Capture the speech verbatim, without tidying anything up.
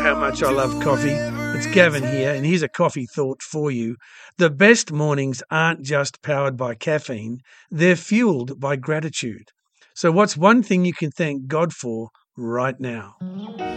how much I love coffee. It's Gavin here, and here's a coffee thought for you. The best mornings aren't just powered by caffeine, they're fueled by gratitude. So what's one thing you can thank God for right now?